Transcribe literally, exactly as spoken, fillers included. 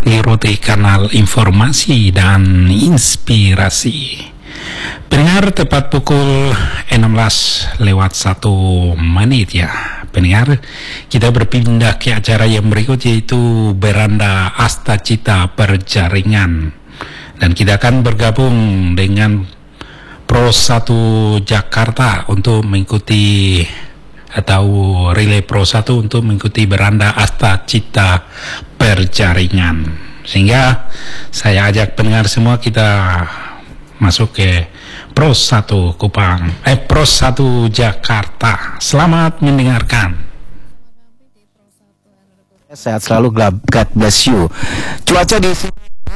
Liroti kanal informasi dan inspirasi. Pendengar, tepat pukul enam belas lewat satu menit ya. Pendengar, kita berpindah ke acara yang berikut, yaitu Beranda Asta Cita Perjaringan. Dan kita akan bergabung dengan Pro satu Jakarta untuk mengikuti atau Relay Pro satu untuk mengikuti Beranda Asta Cita Perjaringan. Sehingga saya ajak pendengar semua kita masuk ke Pro satu Kupang, eh Pro satu Jakarta. Selamat mendengarkan. Sehat selalu, God bless you. Cuaca di